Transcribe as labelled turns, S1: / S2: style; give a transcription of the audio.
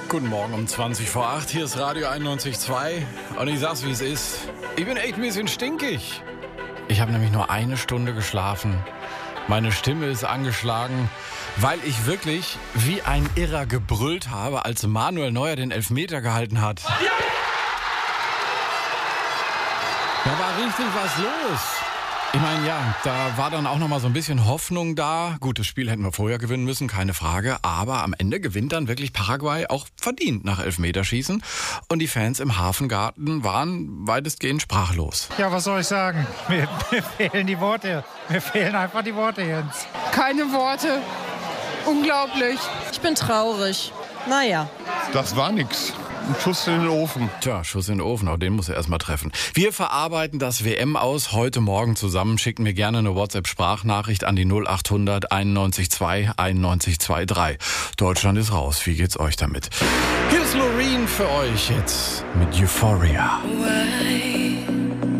S1: Guten Morgen um 20 vor 8. Hier ist Radio 91.2 und ich sag's wie es ist. Ich bin echt ein bisschen stinkig. Ich habe nämlich nur eine Stunde geschlafen. Meine Stimme ist angeschlagen, weil ich wirklich wie ein Irrer gebrüllt habe, als Manuel Neuer den Elfmeter gehalten hat. Da war richtig was los. Ich meine, ja, da war dann auch noch mal so ein bisschen Hoffnung da. Gut, das Spiel hätten wir vorher gewinnen müssen, keine Frage. Aber am Ende gewinnt dann wirklich Paraguay auch verdient nach Elfmeterschießen. Und die Fans im Hafengarten waren weitestgehend sprachlos.
S2: Ja, was soll ich sagen? Mir fehlen die Worte. Mir fehlen einfach die Worte, Jens.
S3: Keine Worte. Unglaublich.
S4: Ich bin traurig. Naja.
S5: Das war nix. Ein Schuss in den Ofen.
S1: Tja, Schuss in den Ofen, auch den muss er erstmal treffen. Wir verarbeiten das WM aus heute Morgen zusammen. Schicken mir gerne eine WhatsApp-Sprachnachricht an die 0800 91 2 Deutschland ist raus. Wie geht's euch damit? Hier ist Loreen für euch jetzt mit Euphoria.
S6: Why?